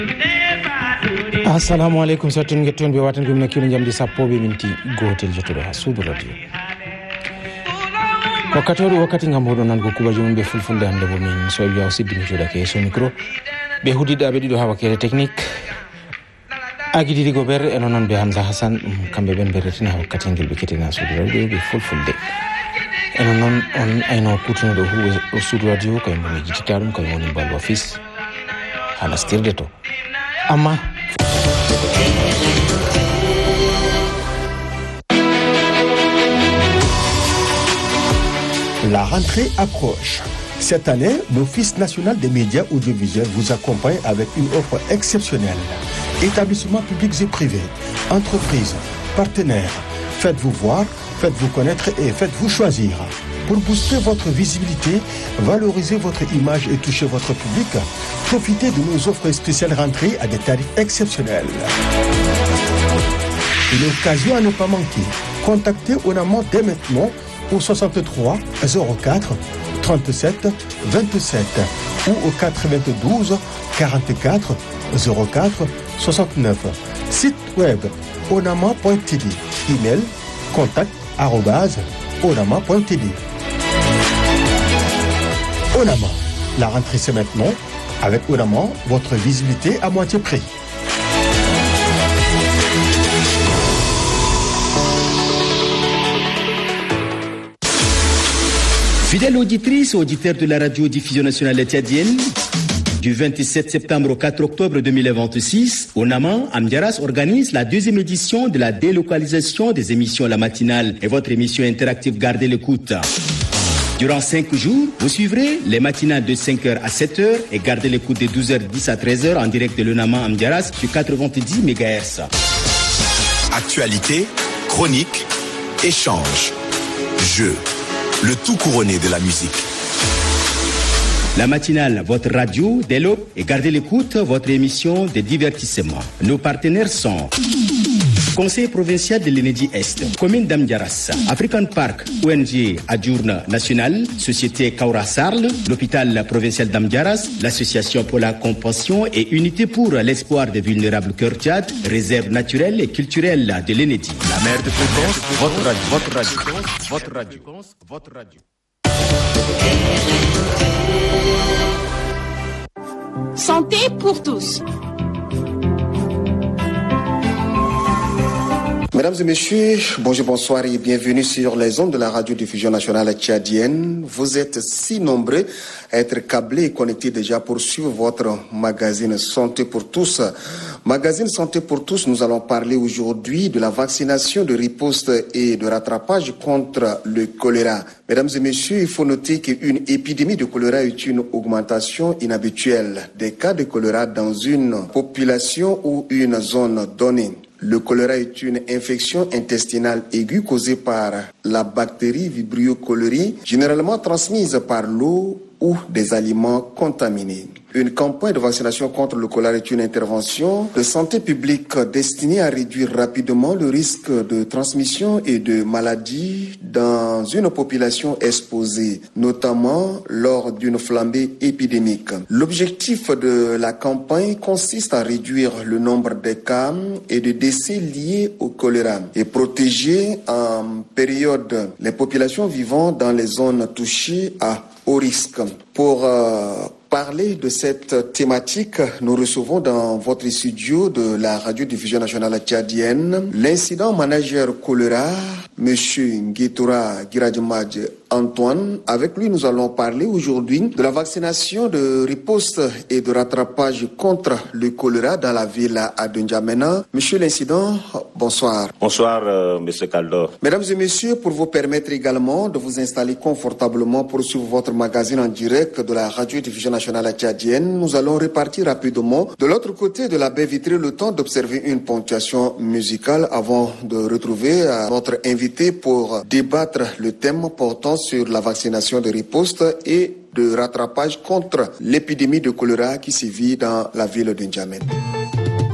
assalamu aleykum sattin getton ɓe watan ɗum nakkino jamdi sappoɓe minti gotel jottoɗo ha suudu radio wakkati oɗo wakkati gam hoɗo nango kubaji mum ɓe fulfulde hande bo min sowi yaw siddimi joɗake yesso micro ɓe hudiɗaɓe ɗiɗo ha wakkere technique Agididi Gober e noon ɓe Hamza Hassan kamɓe ɓen ɓe retina ha wakkati ngel ɓe ketina suudu radio ɓe fulfulde eno noon on ayno kutunoɗo huuɓe suudu radio kaymo mi jitita ɗum kaymo woni mbalwa fils ha nastirde to amma La rentrée approche. Cette année, l'Office national des médias audiovisuels vous accompagne avec une offre exceptionnelle. Établissements publics et privés, entreprises, partenaires, faites-vous voir, faites-vous connaître et faites-vous choisir. Pour booster votre visibilité, valoriser votre image et toucher votre public, profitez de nos offres spéciales rentrées à des tarifs exceptionnels. Une occasion à ne pas manquer. Contactez Onama dès maintenant au 63 04 37 27 ou au 92 44 04 69. Site web onama.tv. Email contact@onama.tv. Onama, la rentrée c'est maintenant. Avec Onama, votre visibilité à moitié prix. Fidèles auditrices et auditeurs de la radio-diffusion nationale tchadienne, du 27 septembre au 4 octobre 2026, Onama Amdiaras organise la deuxième édition de la délocalisation des émissions La Matinale et votre émission interactive Gardez l'écoute. Durant 5 jours, vous suivrez les matinales de 5h à 7h et Gardez l'écoute de 12h10 à 13h en direct de l'Onama Amdiaras sur 90 MHz. Actualité, chronique, échange, jeu. Le tout couronné de la musique. La matinale, votre radio, développe et Gardez l'écoute, votre émission de divertissement. Nos partenaires sont Conseil provincial de l'Enedi Est, Commune d'Amdiaras, African Park, ONG Adjourne National, Société Kaura Sarl, l'Hôpital provincial d'Amdiaras, l'Association pour la compassion et Unité pour l'espoir des vulnérables Cœur Tchad, Réserve naturelle et culturelle de l'Enedi. La mer de fréquence, votre radio, votre radio, votre radio, votre radio. Santé pour tous. Mesdames et messieurs, bonjour, bonsoir et bienvenue sur les ondes de la radiodiffusion nationale tchadienne. Vous êtes si nombreux à être câblés et connectés déjà pour suivre votre magazine Santé pour tous. Magazine Santé pour tous, nous allons parler aujourd'hui de la vaccination de riposte et de rattrapage contre le choléra. Mesdames et messieurs, il faut noter qu'une épidémie de choléra est une augmentation inhabituelle des cas de choléra dans une population ou une zone donnée. Le choléra est une infection intestinale aiguë causée par la bactérie Vibrio cholerae, généralement transmise par l'eau ou des aliments contaminés. Une campagne de vaccination contre le choléra est une intervention de santé publique destinée à réduire rapidement le risque de transmission et de maladie dans une population exposée, notamment lors d'une flambée épidémique. L'objectif de la campagne consiste à réduire le nombre de cas et de décès liés au choléra et protéger en période les populations vivant dans les zones touchées à haut risque. Pour parler de cette thématique, nous recevons dans votre studio de la radiodiffusion nationale tchadienne l'incident manager choléra, M. Nguetoura Giradjimadj Antoine. Avec lui, nous allons parler aujourd'hui de la vaccination de riposte et de rattrapage contre le choléra dans la ville de N'Djamena. Monsieur l'incident, bonsoir. Bonsoir, Monsieur Kaldor. Mesdames et messieurs, pour vous permettre également de vous installer confortablement pour suivre votre magazine en direct de la radiodiffusion nationale tchadienne, nous allons repartir rapidement de l'autre côté de la baie vitrée le temps d'observer une ponctuation musicale avant de retrouver notre invité pour débattre le thème portant sur la vaccination de riposte et de rattrapage contre l'épidémie de choléra qui sévit dans la ville de N'Djamena.